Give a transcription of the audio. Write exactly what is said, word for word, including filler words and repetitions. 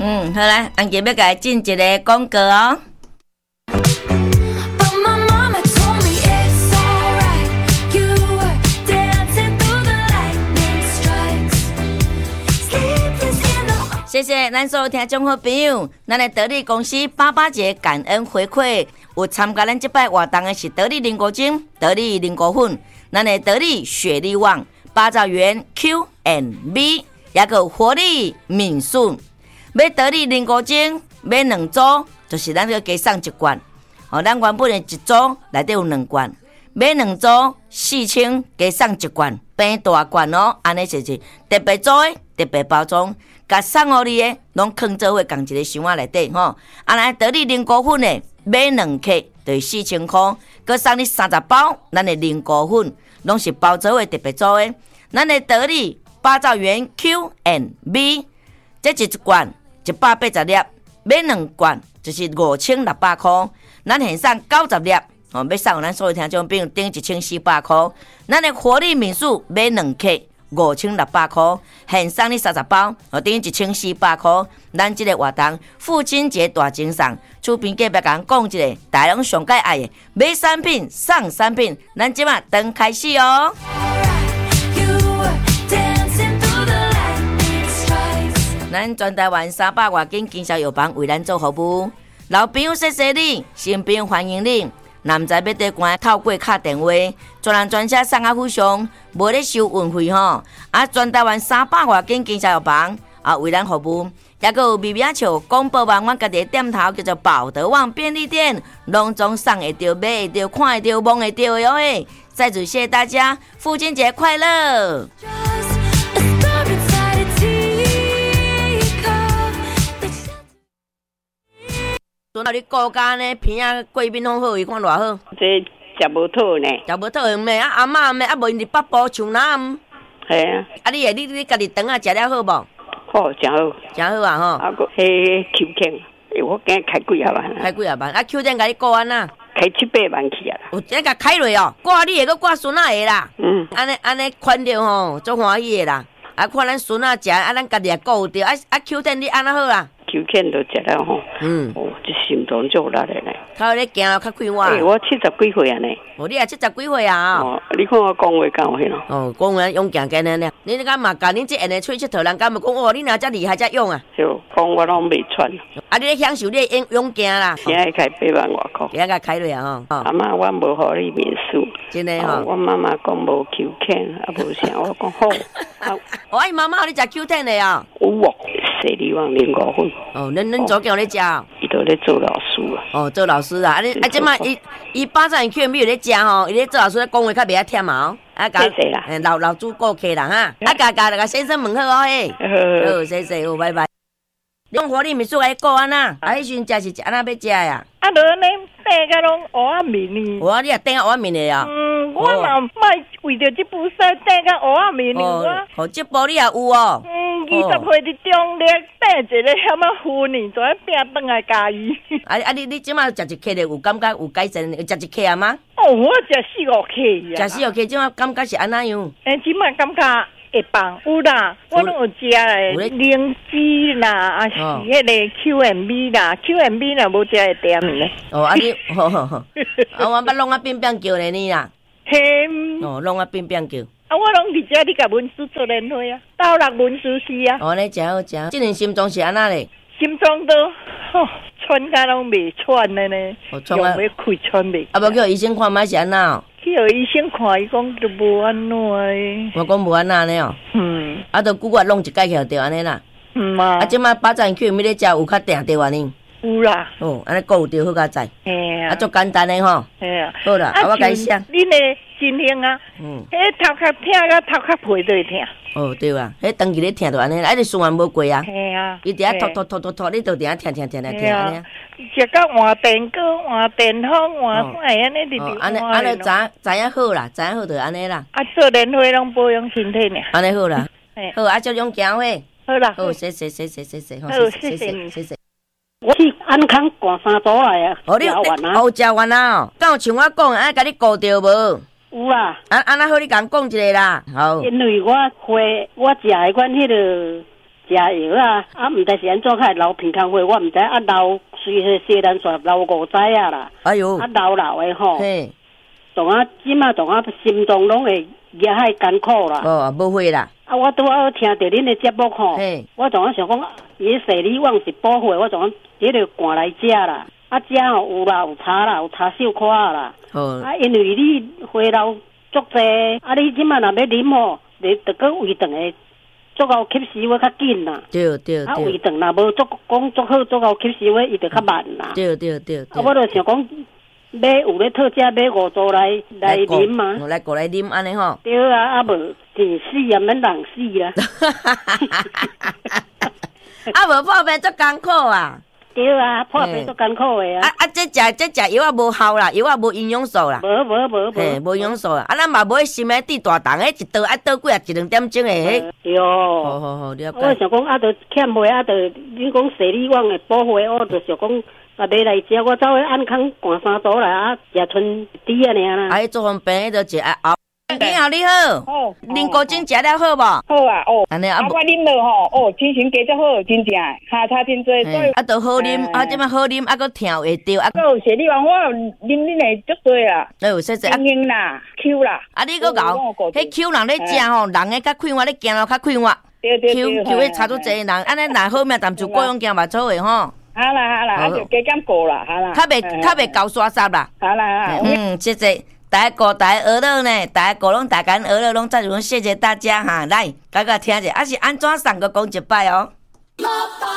嗯，好啦，安吉要甲进一个广告哦。谢谢咱所有听众好朋友，咱的得力公司八八节感恩回馈，有参加咱这摆活动的是得力灵果精、得力灵果粉，咱的得力雪力旺、八枣园 Q and B， 也有活力敏顺。买得力灵果精买两组，就是咱个加送一罐。哦，咱原本的一组内底有两罐，买两组四千加送一罐，变大罐哦，安尼就是特别组的特别包装。甲送互你的，拢放做伙共一个箱仔内底吼。啊，来得力灵果粉的，买两克就是四千块，佮送你三十包，咱的灵果粉拢是包做伙特别做的。咱的得力八枣园 Q and B， 这一罐一百八十粒，买两罐就是五千六百块。咱现送九十粒，哦，要送咱所有听众朋友顶一千四百块。咱的活力民宿买两克。五千六百块，现送你三十包，哦，等于一千四百块。咱这个活动父亲节大精送，厝边隔壁讲讲一个，大家上介爱的买产品送产品，咱即马等开始哦。咱全台湾三百外间经销药房为咱做服务，老朋友谢谢你，新朋友欢迎你。男仔要得关透过卡电话，专人专车送啊，互相无咧收运费吼。啊，全台湾三百外间经销药房啊，为咱服务，也个有微微笑广播网，阮家己店头叫做宝德旺便利店，拢总送会到、买会到、看会到、摸会到的哦嘿。再次谢谢大家，父亲节快乐！阵啊，你顾家呢？片啊，贵宾拢好，伊看偌好。 这食无讨呢？ 食无讨唔咩？啊阿嬷咩？啊无因伫北部像咱。 系啊。 啊你诶，你你家己肠啊食了好无？ 好，真好。 真好啊吼。 啊个迄 Q 券，我今开几啊万。 开几啊万？啊 Q 券甲你顾安那？ 开七八万去啊啦。 有这甲开落哦，挂你诶，个挂孙仔诶啦。 嗯。 安尼安尼款着吼，足欢喜诶啦。啊，看咱孙仔食，啊咱家己也顾着。啊啊 Q 券你安那好啦 ？Q 券都食了吼。嗯。哦，这心脏足力的呢。 较咧行较快活。 诶，我七十几岁啊呢。 哦，你也七十几岁啊？ 哦，你看我讲话敢有迄咯？ 哦，讲话勇行健呢呢。你敢嘛甲恁这下呢出佚佗人，敢嘛讲哦，你若遮厉害遮勇啊？ 就讲我拢袂喘。 啊，你咧享受你勇勇行啦？ 现在开八万外块。 现在开落啊吼。 阿妈，我无互你面数。 真诶吼。 我妈妈讲无 Q 券，啊无啥，我讲好。 哦，啊，伊妈妈你食 Q 券的啊？ 有哦，西里旺零五分。 哦，恁恁早叫咧食。 伊都咧做老师啊。 哦，做老师啊，啊你啊，即摆伊伊巴掌 Q 币有咧食吼，伊咧做老师讲话较袂遐忝啊。啊， 谢谢啦， 老老主顾客啦哈。啊，家家那个先生问好哦嘿。好，谢谢，好，拜拜。你讲活力民宿来顾安那？啊，迄阵食是安那要食呀？ 啊，落呢订个拢蚵仔面呢。 蚵仔你也订蚵仔面的啊？ 嗯，我嘛卖为着这部衫订个蚵仔面呢。 哦，哦，这部你也有哦。 嗯，二十岁伫中立订一个什么婚呢？就要拼转来家己。 啊啊，你你即摆食一克的，有感觉有改善？有食一克啊吗？ 哦，我食四五克啊。食四五克，即摆感觉是安那样？ 诶，即摆感觉。会放有啦，我拢有食诶，灵芝啦，啊是迄个 Q and B 啦 ，Q and B 啦无食会点呢。 哦，啊你，好好好，啊我捌弄啊变变叫咧你啦。 嘿。 哦，弄啊变变叫。 啊，我拢伫遮，你甲文书做联络啊，到六文书是啊。 哦，你真好真。即阵心脏是安那咧？ 心脏都，吼，喘甲拢袂喘的呢。 哦，喘啊。 要开喘袂。 啊，无叫医生看卖是安那？ 去互医生看，伊讲都无安怎诶。 我讲无安那呢哦。嗯。啊，都久我弄一摆去就安尼啦。嗯啊。啊，即摆巴掌去咪咧食有较定着安尼。 有啦。 哦，安尼顾有着好佳哉。 嘿啊。 啊，足简单诶吼。 嘿啊。 好啦，啊我甲你写。 恁诶心形啊。嗯。迄头壳疼甲头壳皮都会疼。哦， 对啊，迄长期咧疼着安尼，啊，你循环无过啊。 嘿啊。 伊伫遐拖拖拖拖拖，你就伫遐疼疼疼疼疼安尼。 食到换电锅、换电风、换啥安尼直直。 安尼安尼知知影好啦，知影好就安尼啦。 啊，做年会拢保养身体呢。 安尼好啦，好啊，就用行会。 好啦， 好，谢谢谢谢谢谢， 好，谢谢你， 谢谢。 我去安康赶三组来啊， 哦，你哦，食完啊？敢有像我讲安尼，甲你顾着无？ 有啊。 安安那好，你甲讲一个啦，好。 因为我花我食的阮迄个食药啊，啊，毋知是安怎较会流鼻孔血，我毋知啊流随迄西兰线流五载啊啦。 哎呦， 啊流流的吼， 嘿， 从啊即马从啊心脏拢会压害艰苦啦。 哦，无会啦。 啊，我拄好听着恁的节目吼，我从啊想讲，伊西里旺是补血，我从啊这个赶来食啦。啊，食吼有啦，有擦啦，有擦手块啦。哦。啊，因为你血流足济，啊，你即马若要啉吼，你得个胃肠的。足够吸收的较紧啦， 对对对。 啊，胃肠若无足讲足好，足够吸收的，伊就较慢啦。 对对对。 啊，我就想讲，买有咧特价买五组来来啉嘛。 来过来啉安尼吼。 对啊，啊无电死也免人死啦。 啊，无破病足艰苦啊。 对啊，破病足艰苦的啊！ 啊啊，这食这食药啊无效啦，药啊无营养素啦。 无无无无， 无营养素啦。啊，咱嘛无心的滴大重的，一倒啊倒几啊一两点钟的迄。 对。 好好好，了解。 我想讲啊，着欠费啊，着你讲西里旺的补血，我着想讲啊，买来食，我走去安康灌三组来啊，食剩滴啊尔啦。 啊，迄做方便，迄着食啊后。你好，你好。 哦， 啉果精食了好无？ 好啊，哦。 安尼啊，我啉了吼，哦，精神加足好，真正下差真多，所以啊，都好啉，啊，即摆好啉，啊，搁跳会着，啊， 有谢你王，我啉恁的足多啦。 哎呦，说说啊， 英啦 ，Q 啦。 啊，你搁搞，迄 Q 人咧食吼，人诶较快活，咧行路较快活。 对对对。Q Q 迄差足济人，安尼若好命，但就各种行嘛做诶吼。 好啦好啦，啊就加减过啦，好啦。 较袂较袂搞沙沙啦。 好啦。 嗯，谢谢。大家过大家娱乐呢，大家过拢大家娱乐拢在讲，谢谢大家哈，来，大家听者，啊是安怎送个讲一摆哦。